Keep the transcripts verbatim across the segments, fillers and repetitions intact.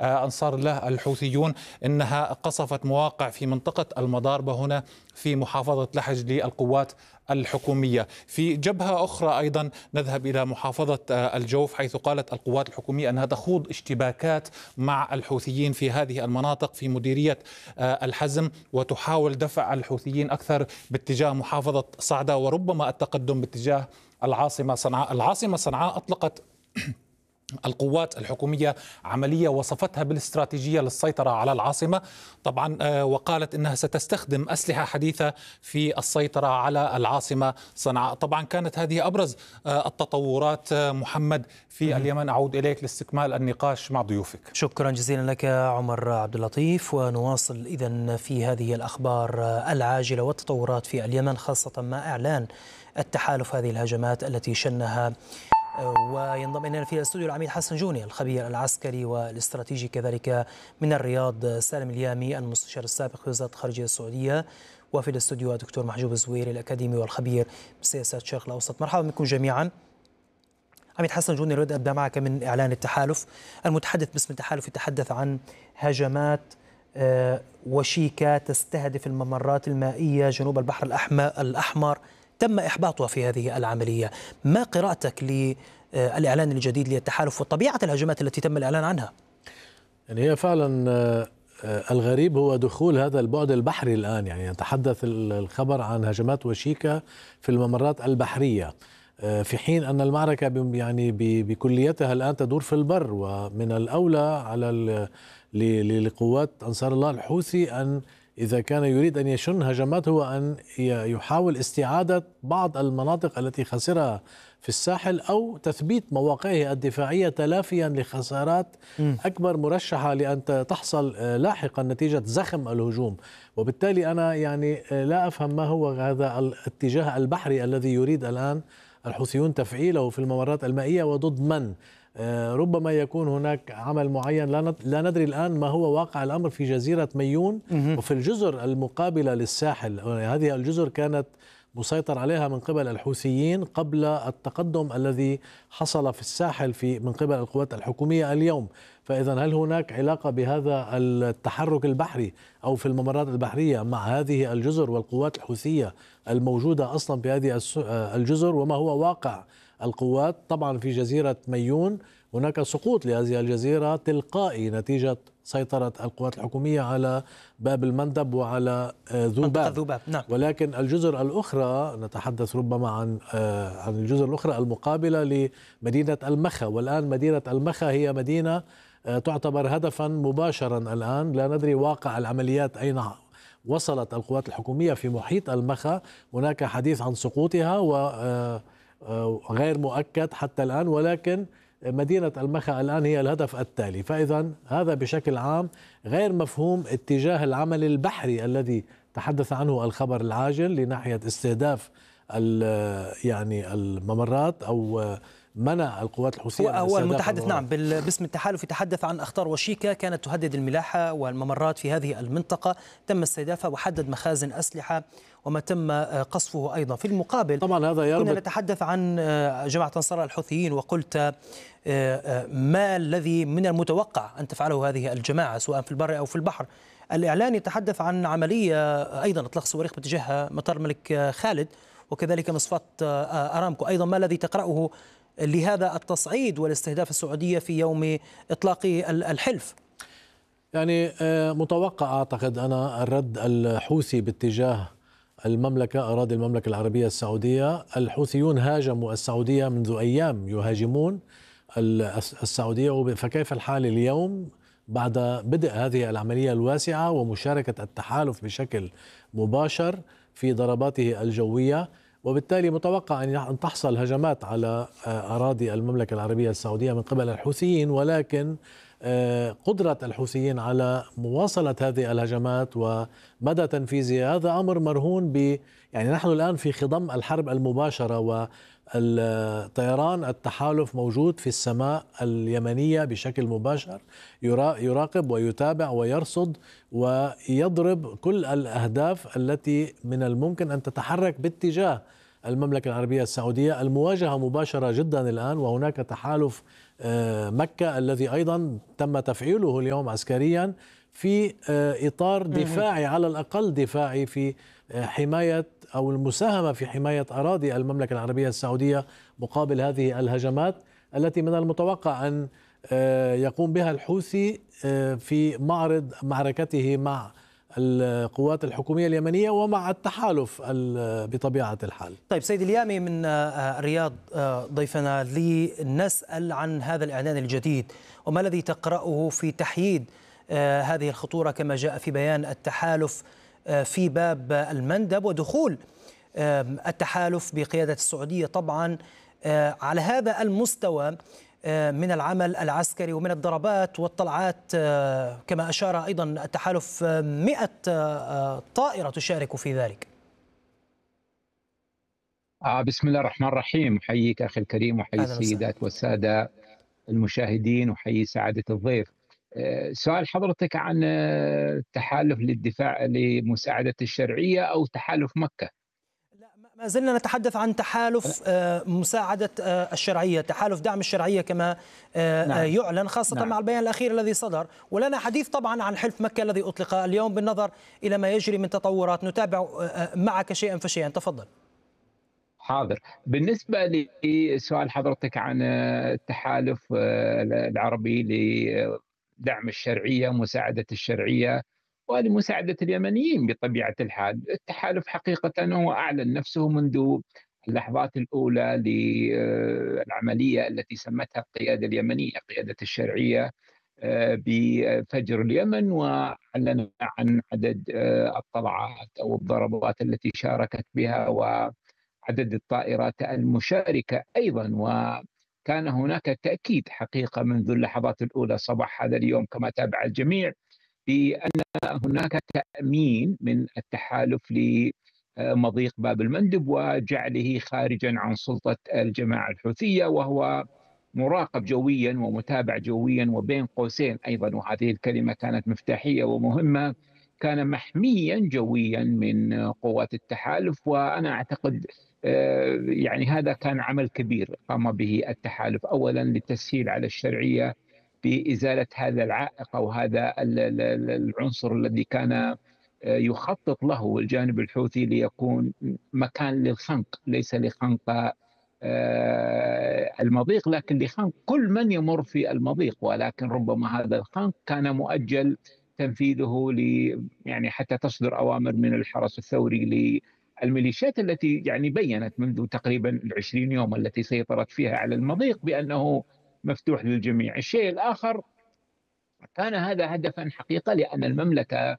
أنصار الله الحوثيون أنها قصفت مواقع في منطقة المضاربة هنا في محافظة لحج للقوات الحكومية. في جبهة أخرى أيضا نذهب إلى محافظة الجوف، حيث قالت القوات الحكومية أنها تخوض اشتباكات مع الحوثيين في هذه المناطق في مديرية الحزم، وتحاول دفع الحوثيين أكثر باتجاه محافظة صعدة وربما التقدم باتجاه العاصمة صنعاء. العاصمة صنعاء أطلقت القوات الحكومية عملية وصفتها بالاستراتيجية للسيطرة على العاصمة طبعا، وقالت أنها ستستخدم أسلحة حديثة في السيطرة على العاصمة صنعاء. طبعا كانت هذه أبرز التطورات. محمد في اليمن، أعود إليك لاستكمال النقاش مع ضيوفك. شكرا جزيلا لك عمر عبد اللطيف، ونواصل إذن في هذه الأخبار العاجلة والتطورات في اليمن، خاصة مع إعلان التحالف هذه الهجمات التي شنها. وينضم إلينا في الاستوديو العميد حسن جوني الخبير العسكري والاستراتيجي، كذلك من الرياض سالم اليامي المستشار السابق في وزارة الخارجية السعودية، وفي الاستوديو الدكتور محجوب الزويري الأكاديمي والخبير بسياسات الشرق الأوسط. مرحبا بكم جميعا. عميد حسن جوني، نريد أبدأ معك من إعلان التحالف. المتحدث باسم التحالف يتحدث عن هجمات وشيكة تستهدف الممرات المائية جنوب البحر الأحمر تم إحباطها في هذه العملية. ما قراءتك للإعلان الجديد للتحالف وطبيعة الهجمات التي تم الإعلان عنها؟ يعني هي فعلا الغريب هو دخول هذا البعد البحري الآن، يعني يتحدث الخبر عن هجمات وشيكة في الممرات البحرية، في حين أن المعركة يعني بكليتها الآن تدور في البر. ومن الأولى على لقوات أنصار الله الحوثي أن إذا كان يريد أن يشن هجمات هو أن يحاول استعادة بعض المناطق التي خسرها في الساحل أو تثبيت مواقعه الدفاعية تلافيا لخسارات أكبر مرشحة لأن تحصل لاحقا نتيجة زخم الهجوم. وبالتالي أنا يعني لا أفهم ما هو هذا الاتجاه البحري الذي يريد الآن الحوثيون تفعيله في الممرات المائية وضد من؟ ربما يكون هناك عمل معين، لا ندري الآن ما هو واقع الأمر في جزيرة ميون وفي الجزر المقابلة للساحل. هذه الجزر كانت مسيطر عليها من قبل الحوثيين قبل التقدم الذي حصل في الساحل في من قبل القوات الحكومية اليوم. فإذا هل هناك علاقة بهذا التحرك البحري أو في الممرات البحرية مع هذه الجزر والقوات الحوثية الموجودة أصلا في هذه الجزر؟ وما هو واقع القوات؟ طبعا في جزيرة ميون هناك سقوط لهذه الجزيرة تلقائي نتيجة سيطرة القوات الحكومية على باب المندب وعلى ذوباب. ذوباب. نعم. ولكن الجزر الأخرى نتحدث ربما عن عن الجزر الأخرى المقابلة لمدينة المخا، والآن مدينة المخا هي مدينة تعتبر هدفا مباشرا الآن. لا ندري واقع العمليات أين وصلت القوات الحكومية في محيط المخا. هناك حديث عن سقوطها وغير مؤكد حتى الآن، ولكن مدينة المخا الآن هي الهدف التالي. فإذا هذا بشكل عام غير مفهوم اتجاه العمل البحري الذي تحدث عنه الخبر العاجل لناحية استهداف يعني الممرات أو منع القوات الحوثية. هو المتحدث نعم باسم التحالف يتحدث عن أخطار وشيكة كانت تهدد الملاحة والممرات في هذه المنطقة، تم استهدافها وحدد مخازن أسلحة وما تم قصفه أيضا. في المقابل طبعا هذا يربط. كنا نتحدث عن جماعة أنصار الحوثيين وقلت ما الذي من المتوقع أن تفعله هذه الجماعة سواء في البر أو في البحر. الإعلان يتحدث عن عملية أيضا إطلاق صواريخ باتجاه مطار الملك خالد وكذلك مصفاة أرامكو. أيضا ما الذي تقرأه لهذا التصعيد والاستهداف السعودية في يوم إطلاق الحلف؟ يعني متوقع أعتقد أنا الرد الحوثي باتجاه المملكة، أراضي المملكة العربية السعودية. الحوثيون هاجموا السعودية منذ أيام، يهاجمون السعودية، فكيف الحال اليوم بعد بدء هذه العملية الواسعة ومشاركة التحالف بشكل مباشر في ضرباته الجوية؟ وبالتالي متوقع أن تحصل هجمات على أراضي المملكة العربية السعودية من قبل الحوثيين، ولكن قدرة الحوثيين على مواصلة هذه الهجمات ومدى تنفيذها هذا أمر مرهون ب يعني نحن الآن في خضم الحرب المباشرة، والطيران التحالف موجود في السماء اليمنية بشكل مباشر، يراقب ويتابع ويرصد ويضرب كل الأهداف التي من الممكن أن تتحرك باتجاه المملكة العربية السعودية. المواجهة مباشرة جدا الآن، وهناك تحالف مكة الذي أيضا تم تفعيله اليوم عسكريا في إطار دفاعي، على الأقل دفاعي، في حماية أو المساهمة في حماية أراضي المملكة العربية السعودية مقابل هذه الهجمات التي من المتوقع أن يقوم بها الحوثي في معرض معركته مع القوات الحكومية اليمنية ومع التحالف بطبيعة الحال. طيب سيد اليامي من الرياض ضيفنا، لنسأل عن هذا الإعلان الجديد وما الذي تقرأه في تحييد هذه الخطورة كما جاء في بيان التحالف في باب المندب، ودخول التحالف بقيادة السعودية طبعا على هذا المستوى من العمل العسكري ومن الضربات والطلعات، كما أشار أيضا التحالف مئة طائرة تشارك في ذلك. آه بسم الله الرحمن الرحيم. أحييك أخي الكريم وحيي السيدات والسادة المشاهدين وحيي سعادة الضيف. آه سؤال حضرتك عن التحالف للدفاع لمساعدة الشرعية أو تحالف مكة؟ ما زلنا نتحدث عن تحالف مساعدة الشرعية، تحالف دعم الشرعية كما نعم. يعلن خاصة نعم. مع البيان الأخير الذي صدر، ولنا حديث طبعا عن حلف مكة الذي أطلق اليوم بالنظر إلى ما يجري من تطورات. نتابع معك شيئا فشيئا، تفضل. حاضر. بالنسبة لسؤال حضرتك عن التحالف العربي لدعم الشرعية، مساعدة الشرعية ولمساعدة اليمنيين بطبيعة الحال، التحالف حقيقة هو أعلن نفسه منذ اللحظات الأولى للعملية التي سمتها القيادة اليمنية، قيادة الشرعية، بفجر اليمن، وأعلن عن عدد الطلعات أو الضربات التي شاركت بها وعدد الطائرات المشاركة أيضا. وكان هناك تأكيد حقيقة منذ اللحظات الأولى صباح هذا اليوم كما تابع الجميع بأن هناك تأمين من التحالف لمضيق باب المندب وجعله خارجا عن سلطة الجماعة الحوثية، وهو مراقب جويا ومتابع جويا، وبين قوسين أيضا، وهذه الكلمة كانت مفتاحية ومهمة، كان محميا جويا من قوات التحالف. وأنا أعتقد يعني هذا كان عمل كبير قام به التحالف، أولا للتسهيل على الشرعية بإزالة هذا العائق أو هذا العنصر الذي كان يخطط له الجانب الحوثي ليكون مكان للخنق، ليس لخنق المضيق لكن لخنق كل من يمر في المضيق. ولكن ربما هذا الخنق كان مؤجل تنفيذه ل يعني حتى تصدر أوامر من الحرس الثوري للميليشيات التي يعني بيّنت منذ تقريبا العشرين يوم التي سيطرت فيها على المضيق بأنه مفتوح للجميع. الشيء الآخر، كان هذا هدفا حقيقة لأن المملكة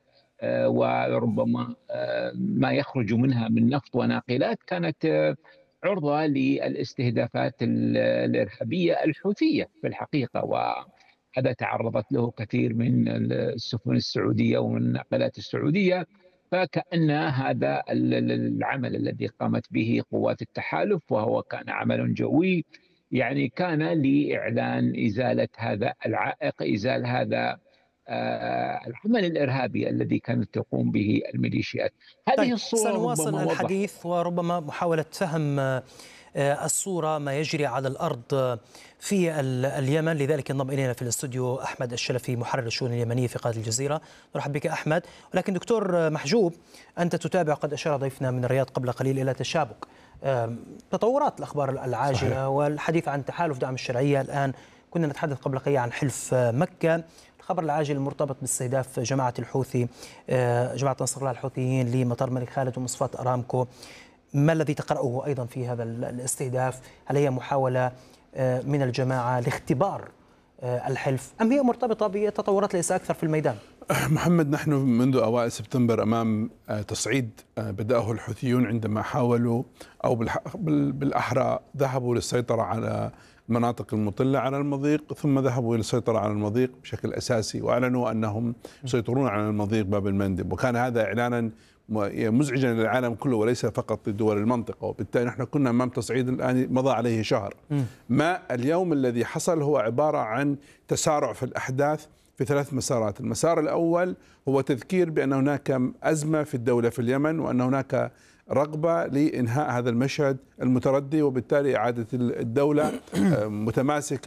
وربما ما يخرج منها من نفط وناقلات كانت عرضة للاستهدافات الإرهابية الحوثية في الحقيقة، وهذا تعرضت له كثير من السفن السعودية ومن الناقلات السعودية. فكأن هذا العمل الذي قامت به قوات التحالف وهو كان عمل جوي، يعني كان لإعلان إزالة هذا العائق، إزالة هذا آه العمل الإرهابي الذي كانت تقوم به الميليشيات. هذه طيب الصورة سنواصل الحديث وربما محاولة فهم آه الصورة ما يجري على الأرض في اليمن. لذلك انضم إلينا في الاستوديو أحمد الشلفي، محرر الشؤون اليمنية في قناة الجزيرة. نرحب بك أحمد. ولكن دكتور محجوب، أنت تتابع، قد أشار ضيفنا من الرياض قبل قليل إلى تشابك تطورات الأخبار العاجلة صحيح. والحديث عن تحالف دعم الشرعية. الآن كنا نتحدث قبل قليل عن حلف مكة، الخبر العاجل المرتبط باستهداف جماعة الحوثي، جماعة نصر الله الحوثيين لمطار الملك خالد ومصفاة أرامكو. ما الذي تقرأه أيضا في هذا الاستهداف؟ هل هي محاولة من الجماعة لاختبار الحلف أم هي مرتبطة بتطورات ليس أكثر في الميدان؟ محمد، نحن منذ أوائل سبتمبر أمام تصعيد بدأه الحوثيون عندما حاولوا أو بالأحرى ذهبوا للسيطرة على المناطق المطلة على المضيق، ثم ذهبوا إلى السيطرة على المضيق بشكل أساسي، وأعلنوا أنهم يسيطرون على المضيق باب المندب. وكان هذا إعلانا مزعجا للعالم كله وليس فقط لدول المنطقة، وبالتالي نحن كنا أمام تصعيد الآن مضى عليه شهر. ما اليوم الذي حصل هو عبارة عن تسارع في الأحداث في ثلاث مسارات. المسار الأول هو تذكير بأن هناك أزمة في الدولة في اليمن، وأن هناك رغبة لإنهاء هذا المشهد المتردي، وبالتالي إعادة الدولة متماسكة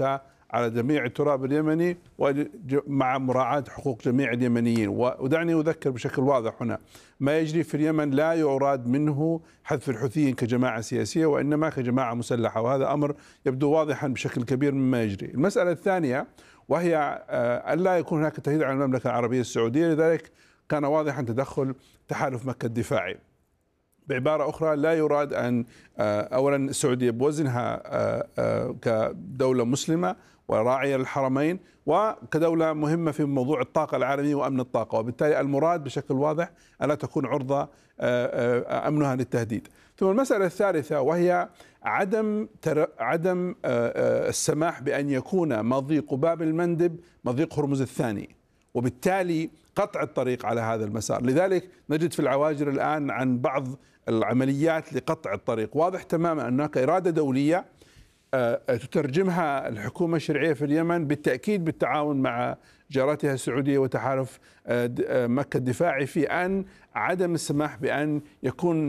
على جميع التراب اليمني ومع مراعاة حقوق جميع اليمنيين. ودعني أذكر بشكل واضح هنا، ما يجري في اليمن لا يراد منه حذف الحوثيين كجماعة سياسية وإنما كجماعة مسلحة، وهذا أمر يبدو واضحا بشكل كبير مما يجري. المسألة الثانية وهي ألا يكون هناك تهديد على المملكة العربية السعودية، لذلك كان واضحا تدخل تحالف مكة الدفاعي. بعبارة أخرى لا يراد أن أولا السعودية بوزنها كدولة مسلمة وراعية للحرمين وكدولة مهمة في موضوع الطاقة العالمي وأمن الطاقة، وبالتالي المراد بشكل واضح ألا تكون عرضة أمنها للتهديد. ثم المسألة الثالثة وهي عدم عدم السماح بأن يكون مضيق باب المندب مضيق هرمز الثاني، وبالتالي قطع الطريق على هذا المسار. لذلك نجد في العواجر الآن عن بعض العمليات لقطع الطريق. واضح تماما هناك إرادة دولية تترجمها الحكومة الشرعية في اليمن بالتأكيد بالتعاون مع جارتها السعودية وتحالف مكة الدفاعي في أن عدم السماح بأن يكون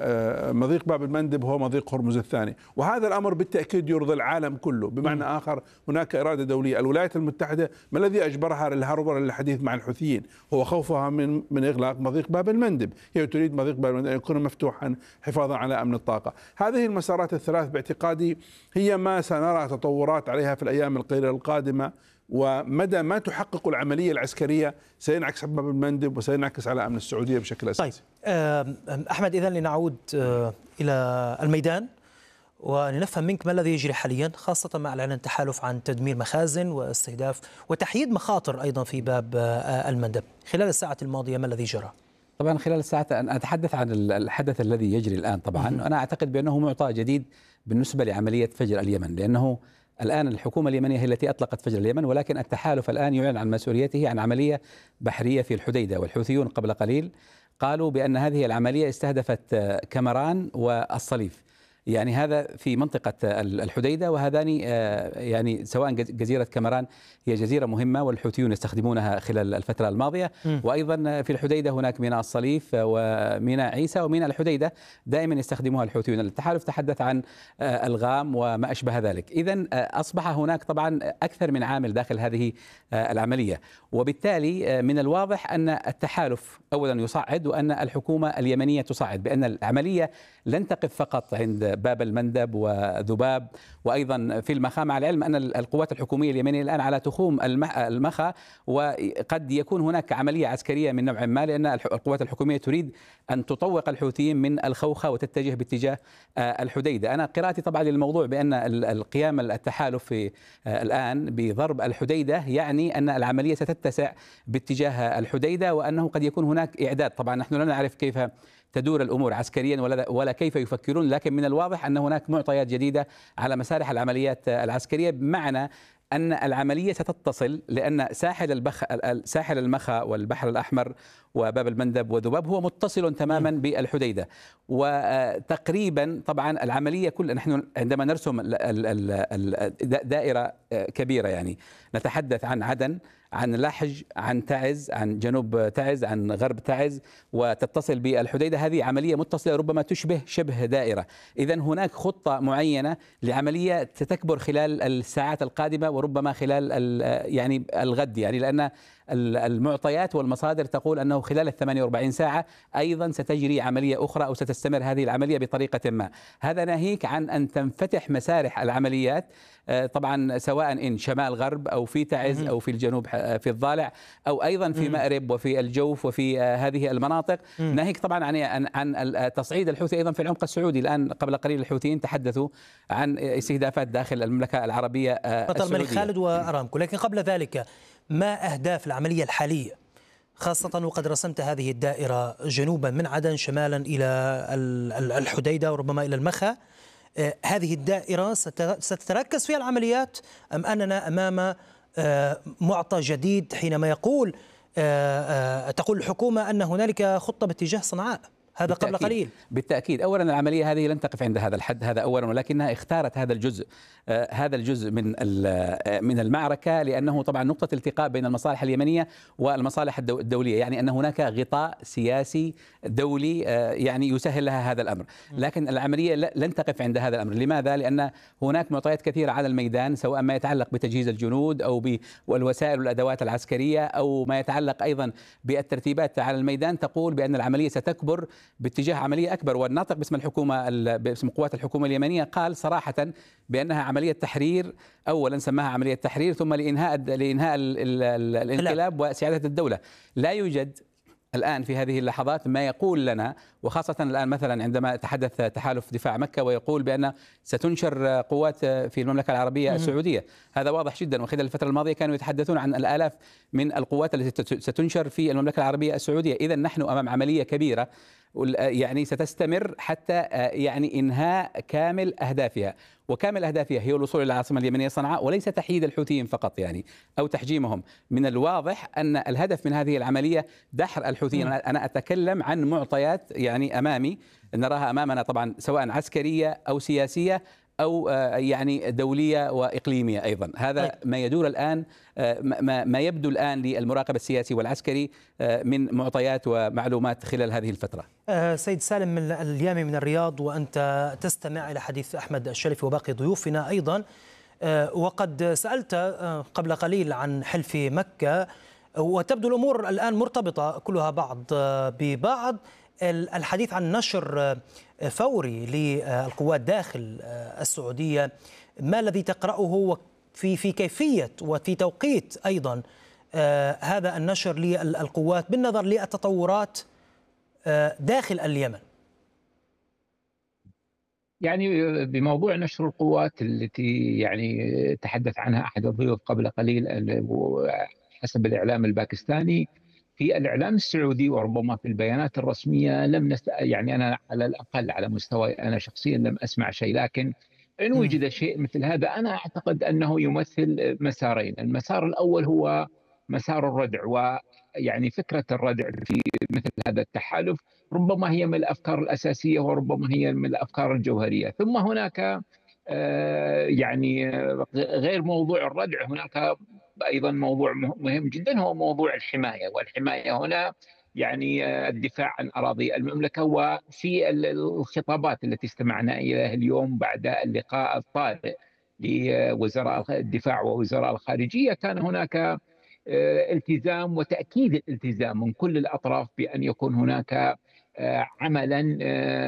مضيق باب المندب هو مضيق هرمز الثاني، وهذا الأمر بالتأكيد يرضي العالم كله. بمعنى آخر هناك إرادة دولية. الولايات المتحدة ما الذي أجبرها للهرب للحديث مع الحوثيين؟ هو خوفها من من إغلاق مضيق باب المندب. هي تريد مضيق باب المندب أن يكون مفتوحا حفاظا على أمن الطاقة. هذه المسارات الثلاث باعتقادي هي ما سنرى تطورات عليها في الأيام القليلة القادمة، ومدى ما تحقق العملية العسكرية سينعكس على باب المندب وسينعكس على أمن السعودية بشكل أساسي. طيب أحمد، إذن لنعود إلى الميدان ونفهم منك ما الذي يجري حاليا، خاصة مع إعلان التحالف عن تدمير مخازن واستهداف وتحييد مخاطر أيضا في باب المندب. خلال الساعة الماضية ما الذي جرى؟ طبعا خلال الساعة أنا أتحدث عن الحدث الذي يجري الآن. طبعا أنا أعتقد بأنه معطى جديد بالنسبة لعملية فجر اليمن، لأنه الآن الحكومة اليمنية هي التي أطلقت فجر اليمن، ولكن التحالف الآن يعلن عن مسؤوليته عن عملية بحرية في الحديدة، والحوثيون قبل قليل قالوا بأن هذه العملية استهدفت كمران والصليف، يعني هذا في منطقة الحديدة، وهذان يعني سواء جزيرة كمران هي جزيرة مهمة والحوثيون يستخدمونها خلال الفترة الماضية، وأيضا في الحديدة هناك ميناء الصليف وميناء عيسى وميناء الحديدة دائما يستخدموها الحوثيون. التحالف تحدث عن الغام وما أشبه ذلك. إذن أصبح هناك طبعا أكثر من عامل داخل هذه العملية، وبالتالي من الواضح أن التحالف أولا يصعد وأن الحكومة اليمنية تصعد، بأن العملية لن تقف فقط عند باب المندب وذباب وأيضا في المخا، مع العلم أن القوات الحكومية اليمنية الآن على تخوم المخا، وقد يكون هناك عملية عسكرية من نوع ما، لأن القوات الحكومية تريد أن تطوق الحوثيين من الخوخة وتتجه باتجاه الحديدة. أنا قراءتي طبعا للموضوع بأن القيام التحالف في الآن بضرب الحديدة يعني أن العملية ستتسع باتجاه الحديدة، وأنه قد يكون هناك إعداد. طبعا نحن لا نعرف كيف تدور الأمور عسكريا ولا ولا كيف يفكرون، لكن من الواضح أن هناك معطيات جديدة على مسارح العمليات العسكرية، بمعنى أن العملية ستتصل، لأن ساحل البخ ساحل المخا والبحر الأحمر وباب المندب وذباب هو متصل تماما بالحديدة، وتقريبا طبعا العملية كل نحن عندما نرسم دائرة كبيرة يعني نتحدث عن عدن، عن لحج، عن تعز، عن جنوب تعز، عن غرب تعز، وتتصل بالحديدة. هذه عملية متصلة ربما تشبه شبه دائرة. إذن هناك خطة معينة لعملية ستكبر خلال الساعات القادمة وربما خلال يعني الغد، يعني لأن المعطيات والمصادر تقول أنه خلال الثمانية وأربعين ساعة أيضا ستجري عملية أخرى أو ستستمر هذه العملية بطريقة ما. هذا ناهيك عن أن تنفتح مسارح العمليات طبعا سواء إن شمال غرب أو في تعز أو في الجنوب في الضالع أو أيضا في مأرب وفي الجوف وفي هذه المناطق، ناهيك طبعا عن عن تصعيد الحوثي أيضا في العمق السعودي. الآن قبل قليل الحوثيين تحدثوا عن استهدافات داخل المملكة العربية السعودية. بطل الملك خالد وأرامكو، لكن قبل ذلك ما أهداف العملية الحالية، خاصة وقد رسمت هذه الدائرة جنوبا من عدن شمالا إلى الحديدة وربما إلى المخا؟ هذه الدائرة ستتركز فيها العمليات أم أننا أمام معطى جديد حينما يقول تقول الحكومة أن هنالك خطة باتجاه صنعاء؟ هذا قبل بالتأكيد. قليل. بالتأكيد. أولا العملية هذه لن تقف عند هذا الحد، هذا أولا، ولكنها اختارت هذا الجزء آه هذا الجزء من من المعركة لأنه طبعا نقطة التقاء بين المصالح اليمنية والمصالح الدولية، يعني أن هناك غطاء سياسي دولي آه يعني يسهل لها هذا الأمر. لكن العملية لن تقف عند هذا الأمر. لماذا؟ لأن هناك معطيات كثيرة على الميدان، سواء ما يتعلق بتجهيز الجنود أو بالوسائل والأدوات العسكرية أو ما يتعلق أيضا بالترتيبات على الميدان، تقول بأن العملية ستكبر باتجاه عملية أكبر. والناطق باسم الحكومة باسم قوات الحكومة اليمنية قال صراحة بأنها عملية تحرير، أولا سماها عملية تحرير، ثم لإنهاء لإنهاء الانقلاب وسيادة الدولة. لا يوجد الآن في هذه اللحظات ما يقول لنا، وخاصة الآن مثلا عندما تحدث تحالف دفاع مكة ويقول بأن ستنشر قوات في المملكة العربية السعودية، هذا واضح جدا. وخلال الفترة الماضية كانوا يتحدثون عن الآلاف من القوات التي ستنشر في المملكة العربية السعودية. إذا نحن أمام عملية كبيرة يعني ستستمر حتى يعني إنهاء كامل أهدافها، وكامل أهدافها هي الوصول إلى العاصمة اليمنية صنعاء، وليس تحييد الحوثيين فقط يعني أو تحجيمهم. من الواضح أن الهدف من هذه العملية دحر الحوثيين. أنا أتكلم عن معطيات يعني أمامي نراها أمامنا طبعا، سواء عسكرية أو سياسية أو يعني دولية وإقليمية أيضا. هذا ما يدور الآن، ما يبدو الآن للمراقب السياسي والعسكري من معطيات ومعلومات خلال هذه الفترة. سيد سالم اليامي من الرياض، وأنت تستمع إلى حديث أحمد الشلفي وباقي ضيوفنا أيضا، وقد سألت قبل قليل عن حلف مكة، وتبدو الأمور الآن مرتبطة كلها بعض ببعض. الحديث عن نشر فوري للقوات داخل السعودية، ما الذي تقرأه في في كيفية وفي توقيت أيضا هذا النشر للقوات بالنظر للتطورات داخل اليمن؟ يعني بموضوع نشر القوات التي يعني تحدث عنها أحد الضيوف قبل قليل حسب الإعلام الباكستاني، في الإعلام السعودي وربما في البيانات الرسمية لم نست... يعني أنا على الأقل على مستوى أنا شخصيا لم أسمع شيء. لكن إن وجد شيء مثل هذا أنا أعتقد أنه يمثل مسارين. المسار الأول هو مسار الردع، ويعني فكرة الردع في مثل هذا التحالف ربما هي من الأفكار الأساسية وربما هي من الأفكار الجوهرية. ثم هناك يعني غير موضوع الردع، هناك أيضا موضوع مهم جدا هو موضوع الحماية. والحماية هنا يعني الدفاع عن أراضي المملكة. وفي الخطابات التي استمعنا إليها اليوم بعد اللقاء الطارئ لوزراء الدفاع ووزراء الخارجية، كان هناك التزام وتأكيد الالتزام من كل الأطراف بأن يكون هناك عملا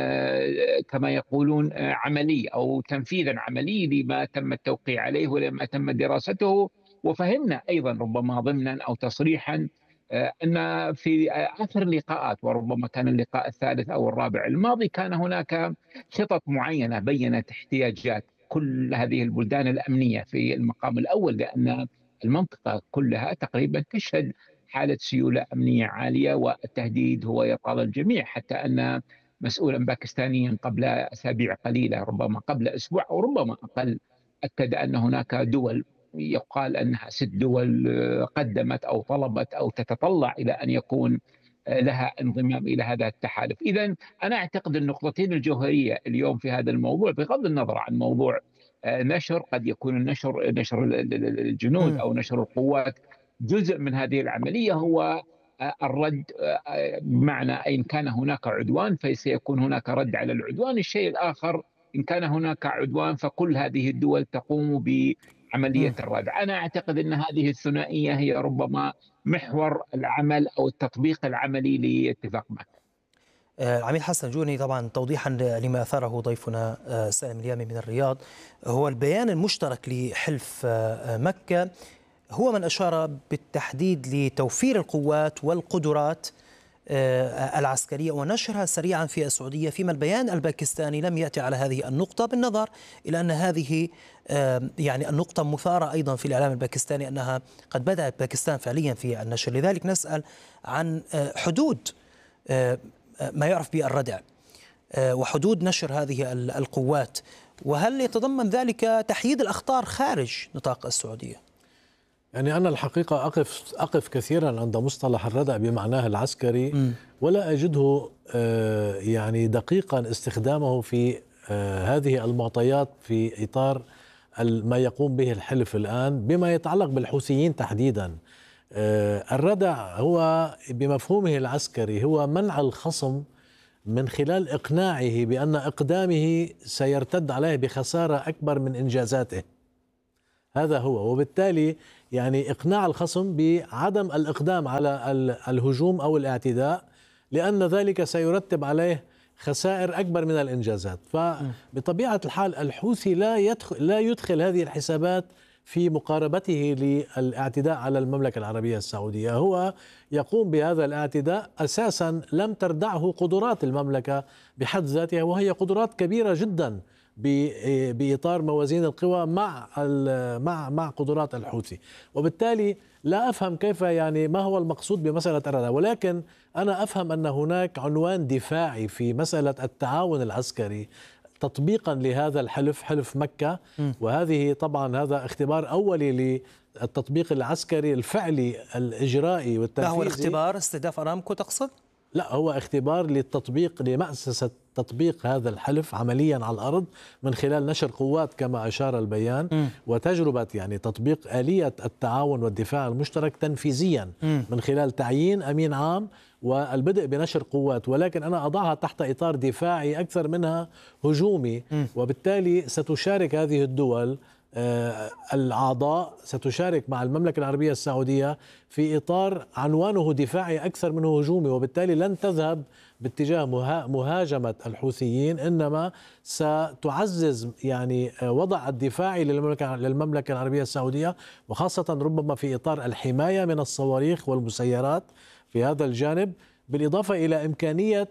كما يقولون عملي أو تنفيذا عملي لما تم التوقيع عليه ولما تم دراسته. وفهمنا أيضا ربما ضمنا أو تصريحا أن في آخر اللقاءات، وربما كان اللقاء الثالث أو الرابع الماضي، كان هناك خطط معينة بينت احتياجات كل هذه البلدان الأمنية في المقام الأول، لأن المنطقة كلها تقريبا تشهد حالة سيولة أمنية عالية، والتهديد هو يطال الجميع. حتى أن مسؤولا باكستانيا قبل أسابيع قليلة، ربما قبل أسبوع أو ربما أقل، أكد أن هناك دول يقال أنها ست دول قدمت أو طلبت أو تتطلع إلى أن يكون لها انضمام إلى هذا التحالف. إذن أنا أعتقد النقطتين الجوهرية اليوم في هذا الموضوع، بغض النظر عن موضوع نشر، قد يكون النشر نشر الجنود أو نشر القوات جزء من هذه العملية، هو الرد، بمعنى إن كان هناك عدوان فسيكون هناك رد على العدوان. الشيء الآخر، إن كان هناك عدوان فكل هذه الدول تقوم بعملية الردع. أنا أعتقد أن هذه الثنائية هي ربما محور العمل أو التطبيق العملي لاتفاق مكة. العميد حسن جوني، طبعا توضيحا لما أثاره ضيفنا سالم اليامي من الرياض، هو البيان المشترك لحلف مكة هو من أشار بالتحديد لتوفير القوات والقدرات العسكرية ونشرها سريعا في السعودية، فيما البيان الباكستاني لم يأتي على هذه النقطة، بالنظر إلى أن هذه يعني النقطة مثارة أيضا في الإعلام الباكستاني، أنها قد بدأت باكستان فعليا في النشر. لذلك نسأل عن حدود ما يعرف بالردع وحدود نشر هذه القوات، وهل يتضمن ذلك تحييد الأخطار خارج نطاق السعودية؟ يعني أنا الحقيقة أقف أقف كثيرا عند مصطلح الردع بمعناه العسكري م. ولا أجده يعني دقيقا استخدامه في هذه المعطيات في إطار ما يقوم به الحلف الآن بما يتعلق بالحوثيين تحديدا. الردع هو بمفهومه العسكري هو منع الخصم من خلال إقناعه بأن إقدامه سيرتد عليه بخسارة أكبر من إنجازاته. هذا هو، وبالتالي يعني إقناع الخصم بعدم الإقدام على الهجوم أو الاعتداء لأن ذلك سيرتب عليه خسائر أكبر من الإنجازات. فبطبيعة الحال الحوثي لا يدخل, لا يدخل هذه الحسابات في مقاربته للاعتداء على المملكة العربية السعودية. هو يقوم بهذا الاعتداء أساسا لم تردعه قدرات المملكة بحد ذاتها، وهي قدرات كبيرة جدا بإطار موازين القوى مع مع مع قدرات الحوثي. وبالتالي لا أفهم كيف يعني ما هو المقصود بمسألة الردع، ولكن أنا أفهم أن هناك عنوان دفاعي في مسألة التعاون العسكري تطبيقا لهذا الحلف، حلف مكة. وهذه طبعا هذا اختبار أولي للتطبيق العسكري الفعلي الإجرائي والتنفيذي. ما هو الاختبار؟ استهداف أرامكو تقصد؟ لا، هو اختبار للتطبيق لمأسسة تطبيق هذا الحلف عمليا على الأرض من خلال نشر قوات كما أشار البيان م. وتجربة يعني تطبيق آلية التعاون والدفاع المشترك تنفيذيا م. من خلال تعيين أمين عام والبدء بنشر قوات، ولكن أنا أضعها تحت إطار دفاعي أكثر منها هجومي. م. وبالتالي ستشارك هذه الدول آه الأعضاء ستشارك مع المملكة العربية السعودية في إطار عنوانه دفاعي أكثر منه هجومي، وبالتالي لن تذهب باتجاه مهاجمة الحوثيين، إنما ستعزز يعني وضع الدفاعي للمملكة, للمملكة العربية السعودية، وخاصة ربما في إطار الحماية من الصواريخ والمسيرات في هذا الجانب، بالإضافة إلى إمكانية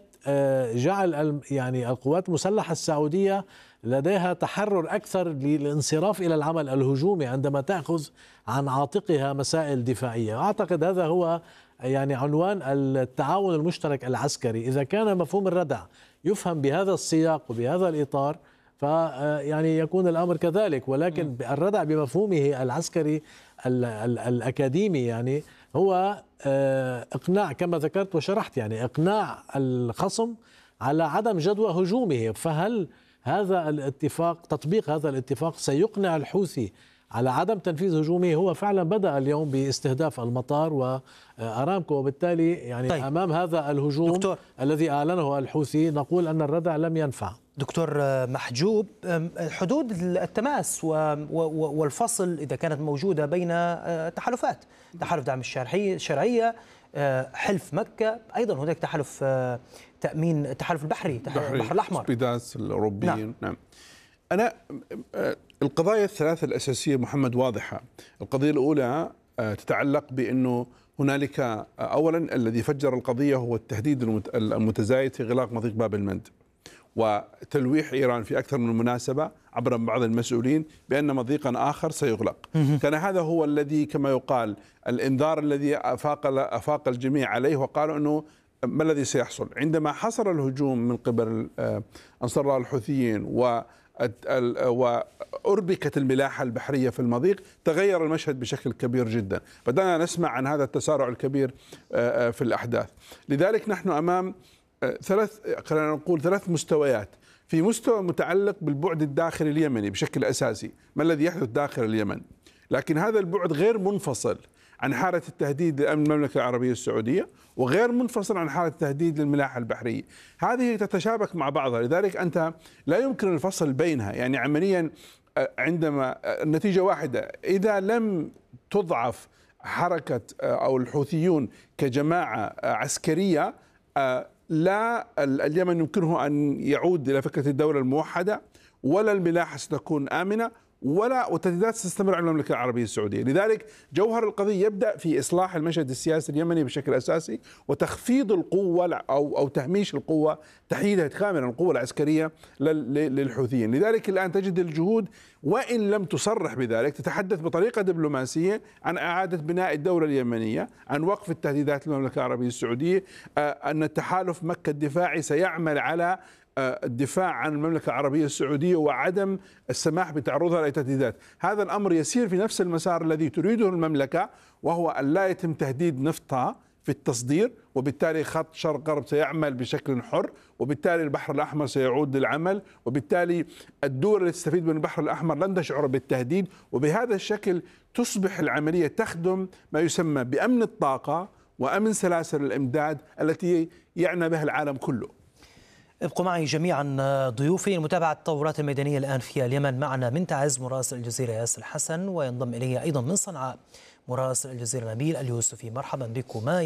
جعل يعني القوات المسلحة السعودية لديها تحرر أكثر للانصراف إلى العمل الهجومي عندما تأخذ عن عاتقها مسائل دفاعية. أعتقد هذا هو يعني عنوان التعاون المشترك العسكري. إذا كان مفهوم الردع يفهم بهذا السياق وبهذا الإطار فيعني يكون الأمر كذلك، ولكن الردع بمفهومه العسكري الأكاديمي يعني هو إقناع كما ذكرت وشرحت، يعني إقناع الخصم على عدم جدوى هجومه. فهل هذا الاتفاق، تطبيق هذا الاتفاق سيقنع الحوثي على عدم تنفيذ هجومه؟ هو فعلا بدأ اليوم باستهداف المطار وأرامكو، وبالتالي يعني طيب. أمام هذا الهجوم دكتور. الذي أعلنه الحوثي نقول أن الردع لم ينفع. دكتور محجوب، حدود التماس والفصل إذا كانت موجودة بين تحالفات، تحالف دعم الشرعية، حلف مكة، أيضا هناك تحالف تأمين، التحالف البحري، تحالف البحر الأحمر، سبيداس الأوروبيين. نعم. نعم. أنا القضايا الثلاثة الأساسية محمد واضحة. القضية الأولى تتعلق بأنه هنالك أولا الذي فجر القضية هو التهديد المتزايد في إغلاق مضيق باب المندب وتلويح إيران في أكثر من مناسبة عبر بعض المسؤولين بأن مضيقا آخر سيغلق. كان هذا هو الذي كما يقال الإنذار الذي أفاق, أفاق الجميع عليه، وقالوا أنه ما الذي سيحصل عندما حصل الهجوم من قبل أنصار الله الحوثيين و وأربكت الملاحة البحرية في المضيق. تغير المشهد بشكل كبير جدا، بدأنا نسمع عن هذا التسارع الكبير في الأحداث. لذلك نحن أمام ثلاث خلينا نقول ثلاث مستويات. في مستوى متعلق بالبعد الداخلي اليمني بشكل أساسي، ما الذي يحدث داخل اليمن، لكن هذا البعد غير منفصل عن حالة التهديد لأمن المملكة العربية السعودية، وغير منفصل عن حالة التهديد للملاحة البحرية. هذه تتشابك مع بعضها، لذلك أنت لا يمكن الفصل بينها. يعني عمليا عندما النتيجة واحدة، إذا لم تضعف حركة أو الحوثيون كجماعة عسكرية لا اليمن يمكنه أن يعود إلى فكرة الدولة الموحدة، ولا الملاحة ستكون آمنة، ولا والتهديدات ستستمر على المملكة العربية السعودية. لذلك جوهر القضية يبدأ في إصلاح المشهد السياسي اليمني بشكل أساسي، وتخفيض القوة أو أو تهميش القوة، تحييدها كاملا القوة العسكرية للحوثيين. لذلك الآن تجد الجهود وإن لم تصرح بذلك تتحدث بطريقة دبلوماسية عن إعادة بناء الدولة اليمنية، عن وقف التهديدات للمملكة العربية السعودية، أن التحالف مكة الدفاعي سيعمل على الدفاع عن المملكة العربية السعودية وعدم السماح بتعرضها لتهديدات. هذا الأمر يسير في نفس المسار الذي تريده المملكة، وهو أن لا يتم تهديد نفطها في التصدير، وبالتالي خط شرق غرب سيعمل بشكل حر، وبالتالي البحر الأحمر سيعود للعمل، وبالتالي الدول التي تستفيد من البحر الأحمر لن تشعر بالتهديد، وبهذا الشكل تصبح العملية تخدم ما يسمى بأمن الطاقة وأمن سلاسل الإمداد التي يعنى بها العالم كله. ابقوا معي جميعا ضيوفي لمتابعة التطورات الميدانية الآن في اليمن. معنا من تعز مراسل الجزيرة ياسر حسن، وينضم إلي أيضا من صنعاء مراسل الجزيرة نبيل اليوسفي. مرحبا بكما.